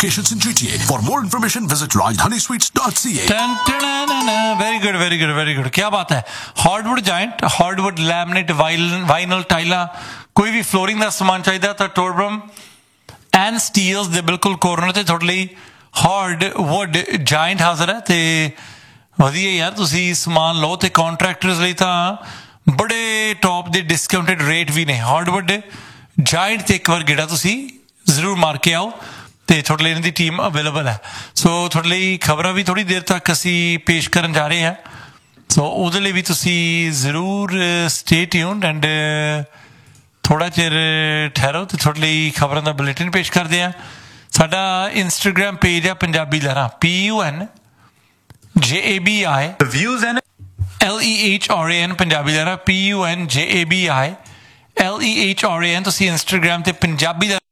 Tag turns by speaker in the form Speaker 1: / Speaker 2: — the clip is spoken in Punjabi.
Speaker 1: locations in GTA. For more information, visit RajdhaniSweets.ca.
Speaker 2: Very good very good very good, क्या बात है। हार्डवुड जाइंट, हार्डवुड लैमिनेट, ਵਾਈਨਲ ਟਾਈਲਾਂ, ਕੋਈ ਵੀ ਫਲੋਰਿੰਗ ਦਾ ਸਮਾਨ ਚਾਹੀਦਾ ਤਾਂ ਟੋਰਬਰਮ ਐਂਡ ਸਟੀਲਸ ਦੇ ਬਿਲਕੁਲ ਕੋਰਨਰ ਤੇ ਤੁਹਾਡੇ ਲਈ ਹਾਰਡਵੁਡ ਜਾਇੰਟ ਹਾਜ਼ਰ ਹੈ। ਤੇ ਵਧੀਆ ਯਾਰ, ਤੁਸੀਂ ਸਮਾਨ ਲਓ ਤੇ ਕੰਟਰੈਕਟਰਸ ਲਈ ਤਾਂ ਬੜੇ ਟੌਪ ਦੇ ਡਿਸਕਾਊਂਟਡ ਰੇਟ ਵੀ ਨੇ। ਹਾਰਡਵੁਡ ਜਾਇੰਟ ਤੇ ਇੱਕ ਵਾਰ ਗੇੜਾ ਤੁਸੀਂ ਜ਼ਰੂਰ ਮਾਰ ਕੇ ਆਓ ਤੇ ਤੁਹਾਡੇ ਲਈ ਇਹਨਾਂ ਦੀ ਟੀਮ ਅਵੇਲੇਬਲ ਹੈ। ਸੋ ਤੁਹਾਡੇ ਲਈ ਖਬਰਾਂ ਵੀ ਥੋੜ੍ਹੀ ਦੇਰ ਤੱਕ ਅਸੀਂ ਪੇਸ਼ ਕਰਨ ਜਾ ਰਹੇ ਹਾਂ, ਸੋ ਉਹਦੇ ਲਈ ਵੀ ਤੁਸੀਂ ਜ਼ਰੂਰ ਸਟੇ ਟਿਊਨਡ ਐਂਡ ਥੋੜ੍ਹਾ ਚਿਰ ਠਹਿਰੋ ਤੇ ਤੁਹਾਡੇ ਲਈ ਖਬਰਾਂ ਦਾ ਬੁਲੇਟਿਨ ਪੇਸ਼ ਕਰਦੇ ਹਾਂ। ਸਾਡਾ ਇੰਸਟਾਗ੍ਰਾਮ ਪੇਜ ਹੈ ਪੰਜਾਬੀ ਲਹਿਰਾਂ, PUNJABI views and LEHRAN Punjabi ਲਹਿਰਾਂ, PUNJABI LEHRAN। ਤੁਸੀਂ ਇੰਸਟਾਗ੍ਰਾਮ ਤੇ ਪੰਜਾਬੀ